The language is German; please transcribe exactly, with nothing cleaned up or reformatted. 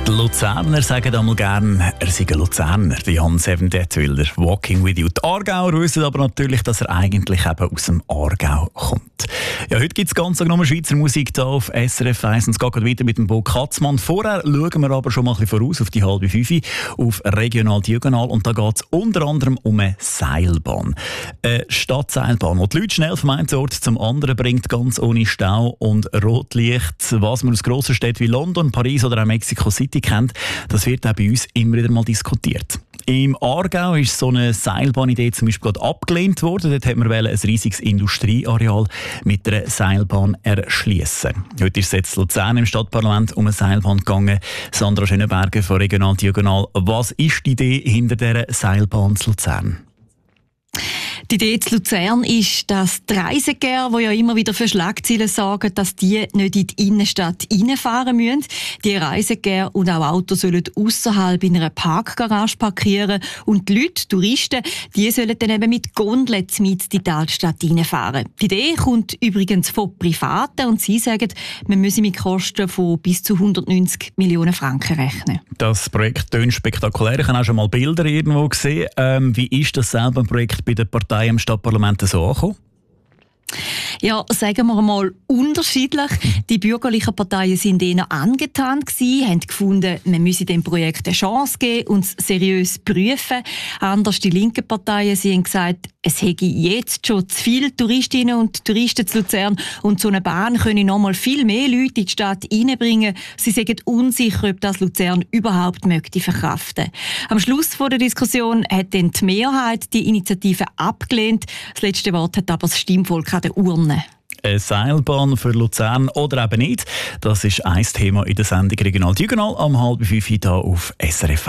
Die Luzerner sagen einmal gerne, er sei ein Luzerner, die Jan Sevendettwiller, «Walking with you». Die Aargauer wissen aber natürlich, dass er eigentlich eben aus dem Aargau kommt. Ja, heute gibt es ganz genommen Schweizer Musik hier auf S R F eins und es geht weiter mit dem Bo Katzmann. Vorher schauen wir aber schon mal ein bisschen voraus auf die halbe Fünfe, auf Regional Diagonal, und da geht es unter anderem um eine Seilbahn. Eine Stadtseilbahn, die die Leute schnell vom einen Ort zum anderen bringt, ganz ohne Stau und Rotlicht. Was man aus grossen Städten wie London, Paris oder auch Mexico City kennt, das wird auch bei uns immer wieder mal diskutiert. Im Aargau ist so eine Seilbahnidee zum Beispiel gerade abgelehnt worden. Dort hat man ein riesiges Industrieareal mit einer Seilbahn erschliessen. Heute ist es jetzt in Luzern im Stadtparlament um eine Seilbahn gegangen. Sandra Schönenberger von Regional Diagonal. Was ist die Idee hinter dieser Seilbahn zu Luzern? Die Idee zu Luzern ist, dass die Reisegänger, die ja immer wieder für Schlagzeilen sorgen, dass die nicht in die Innenstadt reinfahren müssen. Die Reisegänger und auch Autos sollen ausserhalb in einer Parkgarage parkieren. Und die Leute, Touristen, die sollen dann eben mit Gondeln mit in die Altstadt reinfahren. Die Idee kommt übrigens von Privaten und sie sagen, man müsse mit Kosten von bis zu hundertneunzig Millionen Franken rechnen. Das Projekt tönt spektakulär. Ich habe auch schon mal Bilder irgendwo gesehen. Ähm, wie ist das selber Projekt bei der Partei im Stadtparlament so angekommen? Ja, sagen wir mal unterschiedlich. Die bürgerlichen Parteien sind eher angetan gewesen, haben gefunden, man müsse dem Projekt eine Chance geben und es seriös prüfen. Anders die linken Parteien, sie haben gesagt, es hätte jetzt schon zu viele Touristinnen und Touristen zu Luzern und so eine Bahn könne noch mal viel mehr Leute in die Stadt reinbringen. Sie sind unsicher, ob das Luzern überhaupt möchte verkraften. Am Schluss der Diskussion hat dann die Mehrheit die Initiative abgelehnt. Das letzte Wort hat aber das Stimmvolk an der Urne. Eine Seilbahn für Luzern oder eben nicht, das ist ein Thema in der Sendung Regional Diagonal am halb fünf hier auf S R F.